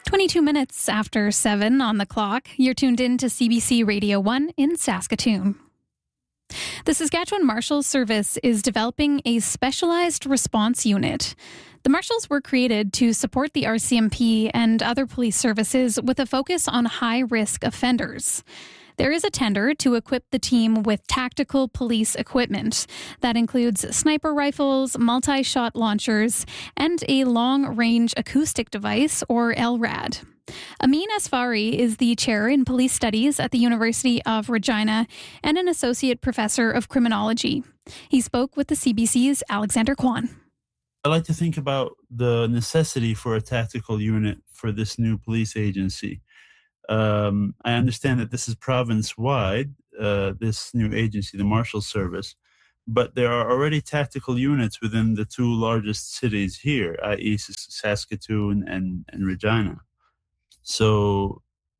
22 minutes after 7 on the clock, you're tuned in to CBC Radio 1 in Saskatoon. The Saskatchewan Marshals Service is developing a specialized response unit. The Marshals were created to support the RCMP and other police services with a focus on high-risk offenders. There is a tender to equip the team with tactical police equipment. That includes sniper rifles, multi-shot launchers, and a long-range acoustic device, or LRAD. Amin Asfari is the chair in police studies at the University of Regina and an associate professor of criminology. He spoke with the CBC's Alexander Kwan. I like to think about the necessity for a tactical unit for this new police agency. I understand that this is province-wide, this new agency, the Marshal Service, but there are already tactical units within the two largest cities here, i.e. Saskatoon and Regina. So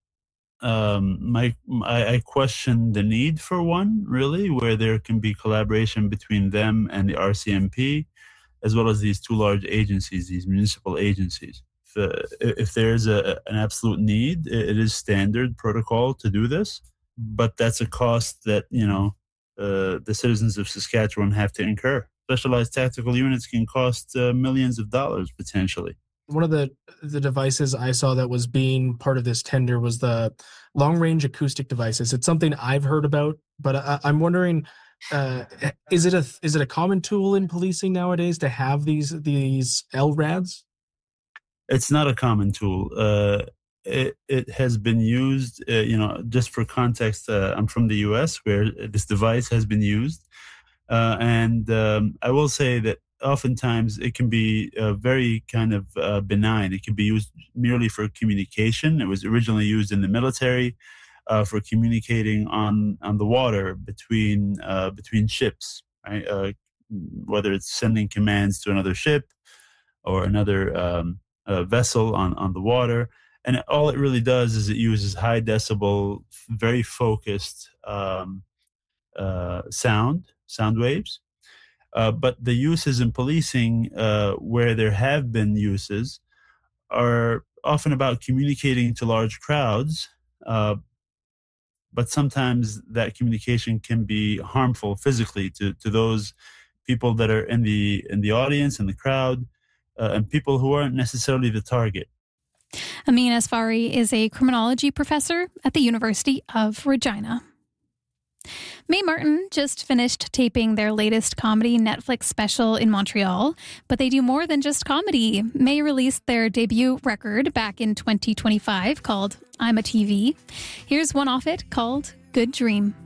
I question the need for one, really, where there can be collaboration between them and the RCMP, as well as these two large agencies, these municipal agencies. If there is an absolute need, it is standard protocol to do this, but that's a cost that, the citizens of Saskatchewan have to incur. Specialized tactical units can cost millions of dollars, potentially. One of the devices I saw that was being part of this tender was the long-range acoustic devices. It's something I've heard about, but I'm wondering, is it a common tool in policing nowadays to have these LRADs? It's not a common tool. It has been used, just for context, I'm from the U.S. where this device has been used. And I will say that oftentimes it can be very kind of benign. It can be used merely for communication. It was originally used in the military for communicating on the water between ships, right? Whether it's sending commands to another ship or another vessel on the water. And all it really does is it uses high decibel, very focused sound waves. But the uses in policing, where there have been uses, are often about communicating to large crowds. But sometimes that communication can be harmful physically to those people that are in the audience, in the crowd, and people who aren't necessarily the target. Amin Asfari is a criminology professor at the University of Regina. Mae Martin just finished taping their latest comedy Netflix special in Montreal, but they do more than just comedy. Mae released their debut record back in 2025 called I'm a TV. Here's one off it called Good Dream.